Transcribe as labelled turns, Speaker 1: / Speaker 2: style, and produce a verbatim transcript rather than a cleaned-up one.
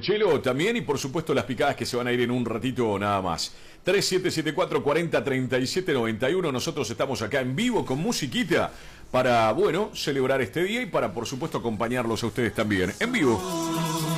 Speaker 1: Chelo también y por supuesto las picadas que se van a ir en un ratito nada más. tres siete siete cuatro cuarenta treinta y siete noventa y uno. Nosotros estamos acá en vivo con musiquita para, bueno, celebrar este día y para por supuesto acompañarlos a ustedes también en vivo.